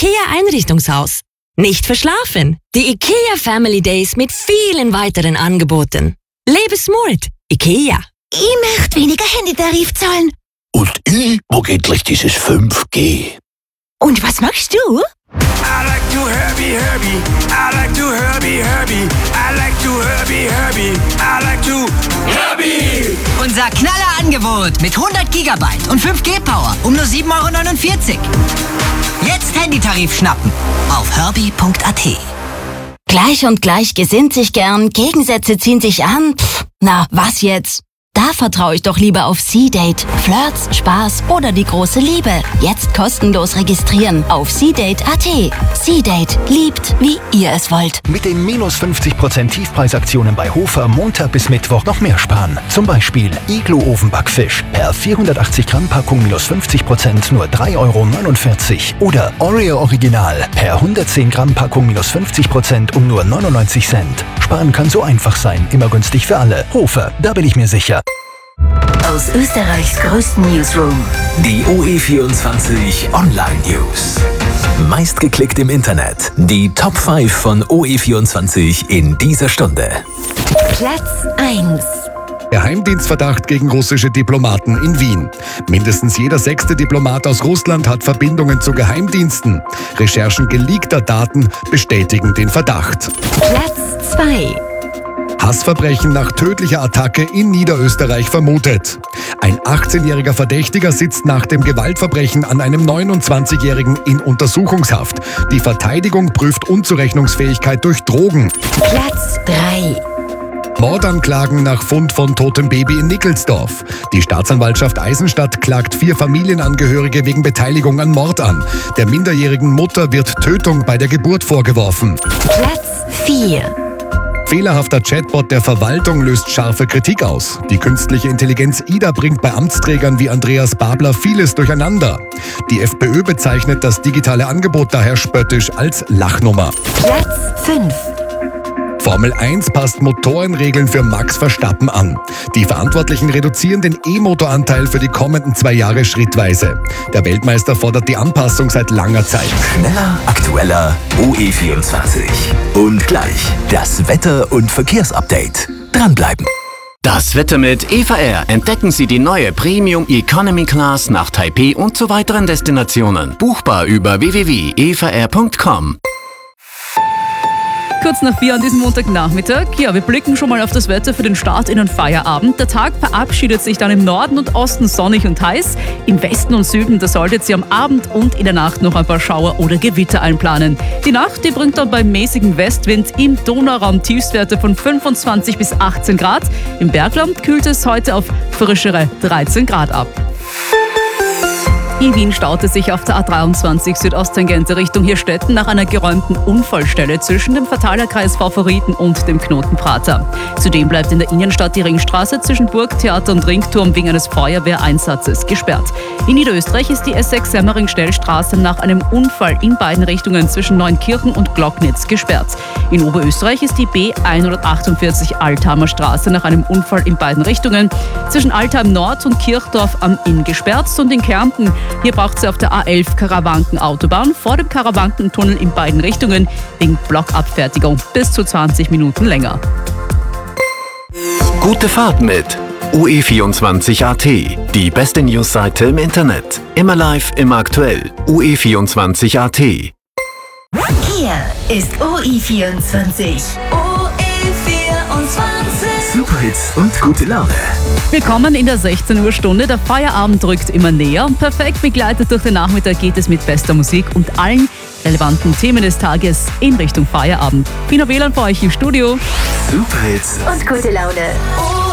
IKEA-Einrichtungshaus. Nicht verschlafen. Die IKEA Family Days mit vielen weiteren Angeboten. Lebe smart. IKEA. Ich möchte weniger Handytarif zahlen. Und ich mag endlich dieses 5G. Und was magst du? I like to Herbie. I like to Herbie. I like to Herbie. I like to Herbie. Unser Knallerangebot mit 100 GB und 5G-Power um nur 7,49 €. Jetzt Handytarif schnappen auf herbie.at. Gleich und gleich gesinnt sich gern, Gegensätze ziehen sich an. Na, was jetzt? Da vertraue ich doch lieber auf SeaDate. Flirts, Spaß oder die große Liebe. Jetzt kostenlos registrieren auf SeaDate.at. SeaDate. Liebt, wie ihr es wollt. Mit den minus 50% Tiefpreisaktionen bei Hofer Montag bis Mittwoch noch mehr sparen. Zum Beispiel Iglo-Ofenbackfisch per 480 Gramm Packung minus 50% nur 3,49 €. Oder Oreo Original per 110 Gramm Packung minus 50% um nur 99 Cent. Sparen kann so einfach sein, immer günstig für alle. Hofer, da bin ich mir sicher. Aus Österreichs größten Newsroom. Die OE24 Online News. Meistgeklickt im Internet. Die Top 5 von OE24 in dieser Stunde. Platz 1. Geheimdienstverdacht gegen russische Diplomaten in Wien. Mindestens jeder 6. Diplomat aus Russland hat Verbindungen zu Geheimdiensten. Recherchen geleakter Daten bestätigen den Verdacht. Platz 2. Hassverbrechen nach tödlicher Attacke in Niederösterreich vermutet. Ein 18-jähriger Verdächtiger sitzt nach dem Gewaltverbrechen an einem 29-jährigen in Untersuchungshaft. Die Verteidigung prüft Unzurechnungsfähigkeit durch Drogen. Platz 3. Mordanklagen nach Fund von totem Baby in Nickelsdorf. Die Staatsanwaltschaft Eisenstadt klagt 4 Familienangehörige wegen Beteiligung an Mord an. Der minderjährigen Mutter wird Tötung bei der Geburt vorgeworfen. Platz 4. Fehlerhafter Chatbot der Verwaltung löst scharfe Kritik aus. Die künstliche Intelligenz Ida bringt bei Amtsträgern wie Andreas Babler vieles durcheinander. Die FPÖ bezeichnet das digitale Angebot daher spöttisch als Lachnummer. Platz 5. Formel 1 passt Motorenregeln für Max Verstappen an. Die Verantwortlichen reduzieren den E-Motoranteil für die kommenden 2 Jahre schrittweise. Der Weltmeister fordert die Anpassung seit langer Zeit. Schneller, aktueller, OE24. Und gleich das Wetter- und Verkehrsupdate. Dranbleiben. Das Wetter mit Eva Air. Entdecken Sie die neue Premium Economy Class nach Taipei und zu weiteren Destinationen. Buchbar über www.evaair.com. Kurz nach 4 an diesem Montagnachmittag. Ja, wir blicken schon mal auf das Wetter für den Start in den Feierabend. Der Tag verabschiedet sich dann im Norden und Osten sonnig und heiß. Im Westen und Süden, da solltet ihr am Abend und in der Nacht noch ein paar Schauer oder Gewitter einplanen. Die Nacht, die bringt dann beim mäßigen Westwind im Donauraum Tiefstwerte von 25 bis 18 Grad. Im Bergland kühlt es heute auf frischere 13 Grad ab. In Wien staute sich auf der A23 Südosttangente Richtung Hirstetten nach einer geräumten Unfallstelle zwischen dem Verteilerkreis Favoriten und dem Knotenprater. Zudem bleibt in der Innenstadt die Ringstraße zwischen Burgtheater und Ringturm wegen eines Feuerwehreinsatzes gesperrt. In Niederösterreich ist die S6 Semmering-Stellstraße nach einem Unfall in beiden Richtungen zwischen Neunkirchen und Glocknitz gesperrt. In Oberösterreich ist die B148 Altheimer Straße nach einem Unfall in beiden Richtungen zwischen Altheim Nord und Kirchdorf am Inn gesperrt. Und in Kärnten, hier braucht sie auf der A11 Karawanken-Autobahn vor dem Karawankentunnel in beiden Richtungen wegen Blockabfertigung bis zu 20 Minuten länger. Gute Fahrt mit OE24.at, die beste Newsseite im Internet. Immer live, immer aktuell. OE24.at. Hier ist OE24. Superhits und gute Laune. Willkommen in der 16 Uhr Stunde. Der Feierabend rückt immer näher und perfekt begleitet durch den Nachmittag geht es mit bester Musik und allen relevanten Themen des Tages in Richtung Feierabend. Pino Wieland für euch im Studio. Superhits Und gute Laune.